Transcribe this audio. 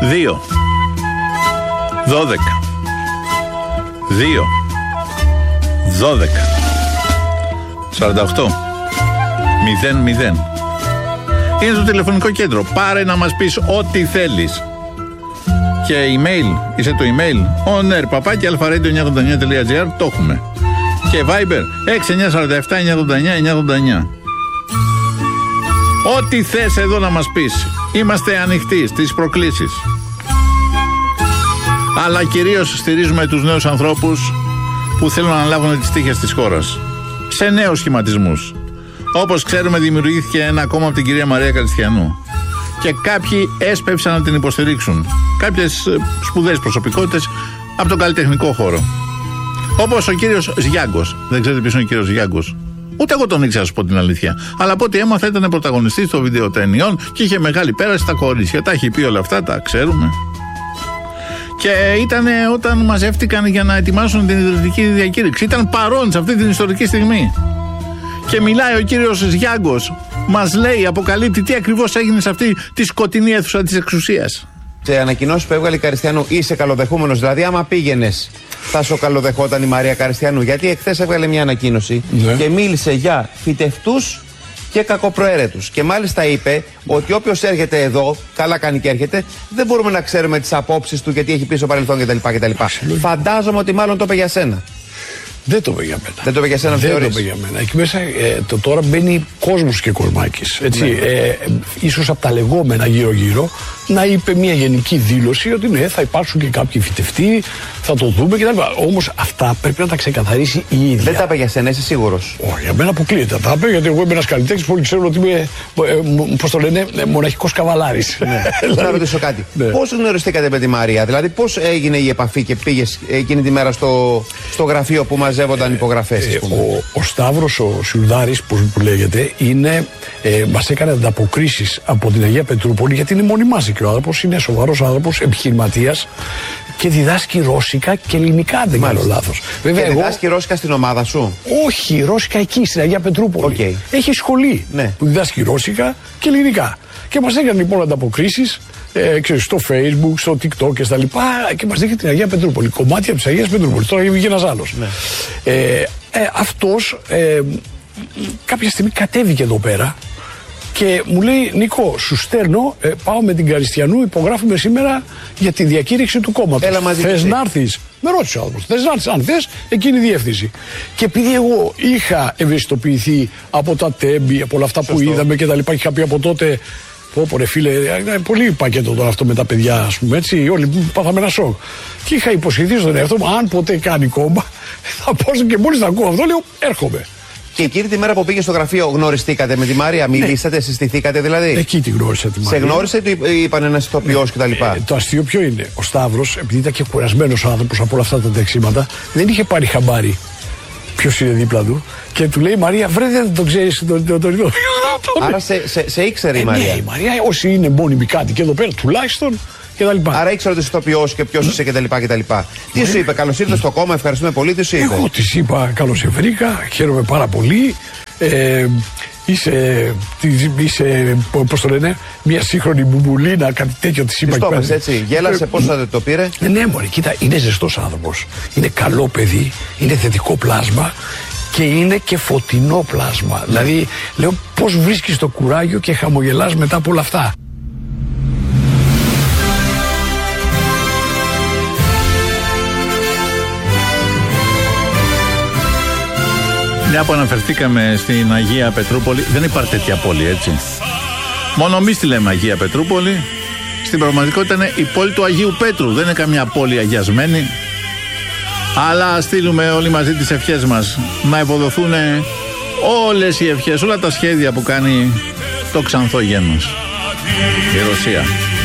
Είναι το τηλεφωνικό κέντρο. Πάρε να μας πεις ό,τι θέλεις. Και email, είσαι το email onair@alpha-radio989.gr, το έχουμε. Και Viber 6947-989-989. Ό,τι θες εδώ να μας πεις. Είμαστε ανοιχτοί στις προκλήσεις. Αλλά κυρίως στηρίζουμε τους νέους ανθρώπους που θέλουν να αναλάβουν τις τύχες της χώρας. Σε νέους σχηματισμούς. Όπως ξέρουμε, δημιουργήθηκε ένα κόμμα από την κυρία Μαρία Καριστιανού. Και κάποιοι έσπευσαν να την υποστηρίξουν. Κάποιες σπουδαίες προσωπικότητες από τον καλλιτεχνικό χώρο. Όπως ο κύριος Ζιάγκος. Δεν ξέρετε ποιος είναι ο κύριος Ζιάγκος? Ούτε εγώ τον ήξερα, να σου πω την αλήθεια. Αλλά από ό,τι έμαθα, ήταν πρωταγωνιστής στο βίντεο ταινιών και είχε μεγάλη πέραση στα κορίτσια. Τα έχει πει όλα αυτά, τα ξέρουμε. Και ήταν όταν μαζεύτηκαν για να ετοιμάσουν την ιδρυτική διακήρυξη. Ήταν παρόν σε αυτή την ιστορική στιγμή. Και μιλάει ο κύριος Ζιάγκος. Μας λέει, αποκαλύπτει τι ακριβώς έγινε σε αυτή τη σκοτεινή αίθουσα της εξουσίας. Σε ανακοινώσεις που έβγαλε η Καριστιανού, είσαι καλοδεχούμενος? Δηλαδή, άμα πήγαινες, θα σου καλοδεχόταν η Μαρία Καριστιανού? Γιατί εχθές έβγαλε μια ανακοίνωση και μίλησε για φυτευτούς και κακοπροαίρετους. Και μάλιστα είπε ότι όποιος έρχεται εδώ, καλά κάνει και έρχεται, δεν μπορούμε να ξέρουμε τις απόψεις του, γιατί έχει πει στο παρελθόν κτλ. Φαντάζομαι ότι μάλλον το είπε για σένα. Δεν το είπε για μένα. Δεν το είπε για σένα, δεν το είπε για μένα. Εκεί μέσα τώρα μπαίνει κόσμος και Κορμάκης. Έτσι, ίσως από τα λεγόμενα γύρω-γύρω να είπε μια γενική δήλωση ότι ναι, θα υπάρξουν και κάποιοι φυτευτοί, θα το δούμε κτλ. Όμως αυτά πρέπει να τα ξεκαθαρίσει η ίδια. Δεν τα είπε για σένα, είσαι σίγουρος? Όχι, για μένα αποκλείεται. Τα είπε γιατί εγώ είμαι ένας καλλιτέχνης που όλοι ξέρουν ότι είμαι, πώς το λένε, μοναχικός καβαλάρης. Να ρωτήσω κάτι. Πώς γνωριστήκατε με τη Μαρία? Δηλαδή, πώς έγινε η επαφή και πήγες εκείνη τη μέρα στο γραφείο που μαζεύονταν υπογραφές? Ο Σταύρος ο Σιουρδάρης, που λέγεται, μας έκανε ανταποκρίσεις από την Αγία Πετρούπολη, γιατί είναι μόνοι μας και ο άνθρωπος είναι σοβαρός άνθρωπος, επιχειρηματίας και διδάσκει ρώσικα και ελληνικά, αν δεν κάνω λάθος. Βέβαια, και διδάσκει ρώσικα στην ομάδα σου? Όχι, ρώσικα εκεί στην Αγία Πετρούπολη. Έχει σχολή που διδάσκει ρώσικα και ελληνικά. Και μας έκανε λοιπόν ανταποκρίσεις στο Facebook, στο TikTok και στα λοιπά, και μας δείχνει την Αγία Πετρούπολη. Κομμάτια της Αγίας Πετρούπολης. Τώρα βγήκε ένας άλλος. Αυτός κάποια στιγμή κατέβηκε εδώ πέρα και μου λέει, Νίκο, σου στέλνω, πάω με την Καριστιανού, υπογράφουμε σήμερα για τη διακήρυξη του κόμματος. Θες να έρθεις? Με ρώτησε ο άνθρωπος. Θες να έρθεις? Αν θες, εκείνη η διεύθυνση. Και επειδή εγώ είχα ευαισθητοποιηθεί από τα τέμπη, από όλα αυτά που είδαμε και τα λοιπά, είχα πει από τότε, πω ρε φίλε, είναι πολύ πακέτο τώρα αυτό με τα παιδιά, ας πούμε, έτσι, όλοι πάθαμε ένα σοκ. Και είχα υποσχεθεί στον εαυτό μου, αν ποτέ κάνει κόμμα, θα πω και μόλις θα ακούω αυτό, λέω, έρχομαι. Και εκείνη τη μέρα που πήγε στο γραφείο, γνωριστήκατε με τη Μαρία, μιλήσατε, συστηθήκατε δηλαδή? Εκεί τη γνώρισα τη Μαρία. Σε γνώρισε ή του είπαν ένας ηθοποιός κτλ? Το αστείο ποιο είναι? Ο Σταύρος, επειδή ήταν και κουρασμένος άνθρωπος από όλα αυτά τα τεξίματα, δεν είχε πάρει χαμπάρι ποιος είναι δίπλα του και του λέει, Μαρία, βρε, δεν τον ξέρεις τον ηθοποιό. Άρα σε ήξερε η Μαρία? Ναι, η Μαρία, όσοι είναι μόνιμοι κάτοικοι εδώ πέρα, τουλάχιστον. Άρα ήξερε ότι είσαι ηθοποιός και ποιος είσαι κτλ. Τι σου είπε? Καλώς ήρθες στο κόμμα, ευχαριστούμε πολύ. Τι σου είπε? Εγώ της είπα, καλώς σε βρήκα, χαίρομαι πάρα πολύ. Είσαι, πώς το λένε, μια σύγχρονη μπουμπουλίνα, κάτι τέτοιο της είπα. Τι το είπες έτσι? Γέλασε? Πώς θα το πήρε? Ναι, μωρέ, κοίτα, είναι ζεστός άνθρωπος. Είναι καλό παιδί, είναι θετικό πλάσμα και είναι και φωτεινό πλάσμα. Δηλαδή, λέω, πώς βρίσκεις το κουράγιο και χαμογελάς μετά από όλα αυτά? Μια που αναφερθήκαμε στην Αγία Πετρούπολη, δεν υπάρχει τέτοια πόλη, έτσι. Μόνο εμείς τη λέμε Αγία Πετρούπολη. Στην πραγματικότητα είναι η πόλη του Αγίου Πέτρου. Δεν είναι καμιά πόλη αγιασμένη. Αλλά στείλουμε όλοι μαζί τις ευχές μας να υποδοθούν όλες οι ευχές, όλα τα σχέδια που κάνει το ξανθό γένος, η Ρωσία.